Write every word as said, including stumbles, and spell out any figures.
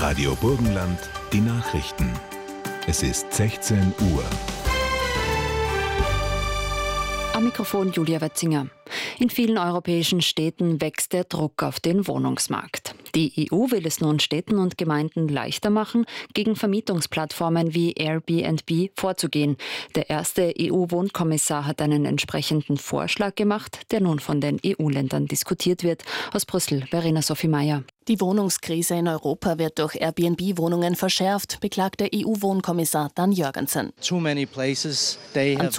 Radio Burgenland, die Nachrichten. Es ist sechzehn Uhr. Am Mikrofon Julia Wetzinger. In vielen europäischen Städten wächst der Druck auf den Wohnungsmarkt. Die E U will es nun Städten und Gemeinden leichter machen, gegen Vermietungsplattformen wie Airbnb vorzugehen. Der erste E U-Wohnkommissar hat einen entsprechenden Vorschlag gemacht, der nun von den E U-Ländern diskutiert wird. Aus Brüssel, Verena Sophie Meyer. Die Wohnungskrise in Europa wird durch Airbnb-Wohnungen verschärft, beklagt der E U-Wohnkommissar Dan Jørgensen. Too many places, they have